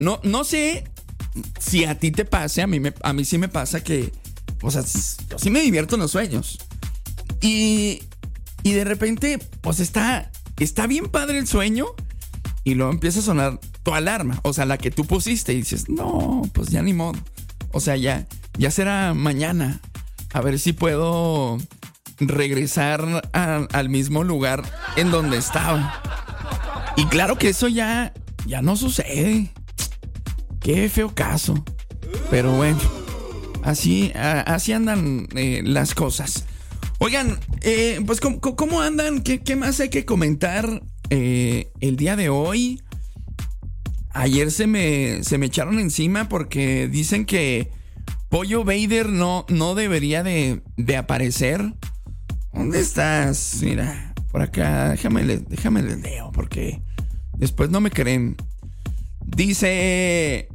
no sé si a ti te pase, a mí sí me pasa que, o sea, yo sí me divierto en los sueños. Y de repente, pues está bien padre el sueño y luego empieza a sonar tu alarma, o sea, la que tú pusiste y dices, no, pues ya ni modo. O sea, ya será mañana. A ver si puedo regresar al mismo lugar en donde estaba. Y claro que eso ya no sucede. Qué feo caso. Pero bueno, así andan las cosas. Oigan, pues ¿cómo andan? ¿Qué más hay que comentar el día de hoy? Ayer se me echaron encima porque dicen que Pollo Vader no debería de aparecer. ¿Dónde estás? Mira, por acá, déjame les leo porque después no me creen. Dice,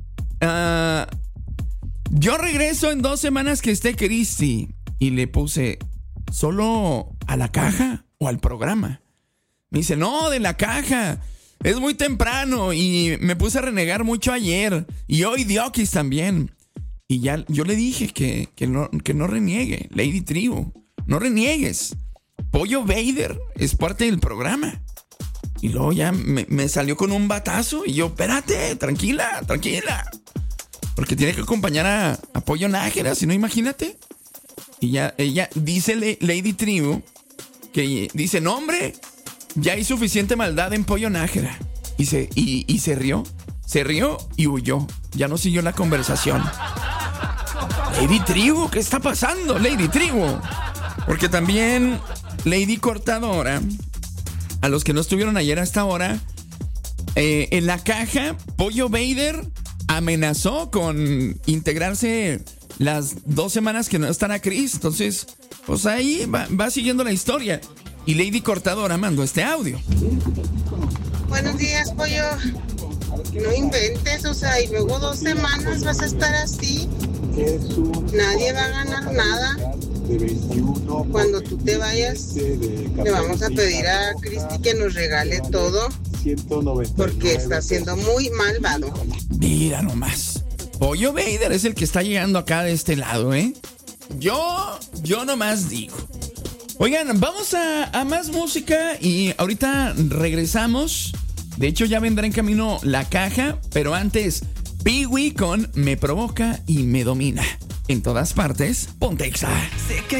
yo regreso en 2 semanas que esté Cristi. Y le puse, ¿solo a la caja o al programa? Me dice, no, de la caja. Es muy temprano y me puse a renegar mucho ayer. Y hoy Diokis también. Y ya yo le dije que no reniegue, Lady Tribu. No reniegues. Pollo Vader es parte del programa. Y luego ya me salió con un batazo. Y yo, espérate, tranquila. Porque tiene que acompañar a Pollo Nájera, si no, imagínate. Y ya ella dice Lady Tribu que dice, no, hombre, ya hay suficiente maldad en Pollo Nájera. Y se rió. Se rió y huyó. Ya no siguió la conversación. Lady Tribu, ¿qué está pasando, Lady Tribu? Porque también Lady Cortadora, a los que no estuvieron ayer hasta ahora, en la caja, Pollo Vader amenazó con integrarse las 2 semanas que no estará Chris. Entonces, pues ahí va siguiendo la historia. Y Lady Cortadora mandó este audio. Buenos días, Pollo. No inventes, o sea, y luego 2 semanas vas a estar así. Nadie va a ganar nada. Cuando tú te vayas, le vamos a pedir a Cristi que nos regale todo, porque está siendo muy malvado. Mira nomás. Pollo Vader es el que está llegando acá de este lado, ¿eh? Yo nomás digo. Oigan, vamos a más música y ahorita regresamos. De hecho, ya vendrá en camino la caja, pero antes, Pee-wee con Me Provoca y Me Domina. En todas partes, Pontexa.